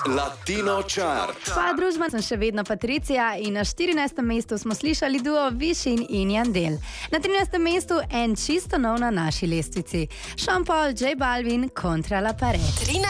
Latino Chart. Tvoja družba sem še vedno Patricija in na 14. mestu smo slišali duo Višin in Yandel. Na 13. mestu en čisto nov na naši lestvici. Sean Paul, J Balvin, Contra la Pared.